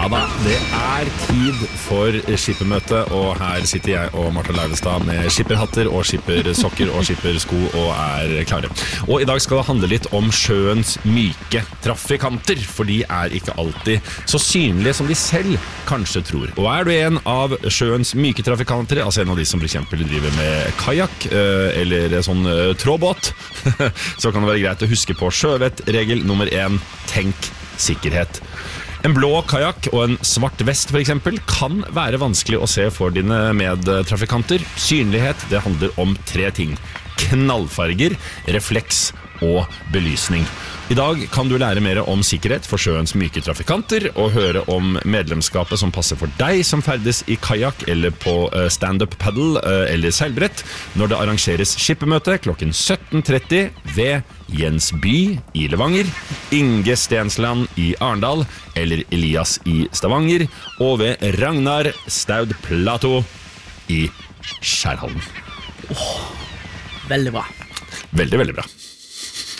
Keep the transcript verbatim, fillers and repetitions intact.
Ja da, det er tid for skippermøte, og her sitter jeg og Martha Leivestad med skipperhatter og skippersokker og skippersko og er klare. Og i dag skal det handle litt om sjøens myke trafikanter, for de er ikke alltid så synlige som de selv kanskje tror. Og er du en av sjøens myke trafikanter, altså en av de som for eksempel driver med kajak eller sånn trådbåt, så kan det være greit å huske på sjøvett regel nummer én, tenk sikkerhet. En blå kajak og en svart vest for eksempel kan være vanskelig å se for dine medtrafikanter. Synlighet, det handler om tre ting. Knallfarger, refleks og belysning. I dag kan du lære mer om sikkerhet for sjøens myke trafikanter og høre om medlemskapet som passer for deg som ferdes i kajak eller på stand-up paddle eller seilbrett når det arrangeres skippermøte klokken sytten tretti ved Jens By i Levanger, Inge Stensland i Arendal eller Elias i Stavanger og ved Ragnar Staud Plato i Skjærhallen. Oh, veldig bra. Veldig, veldig bra.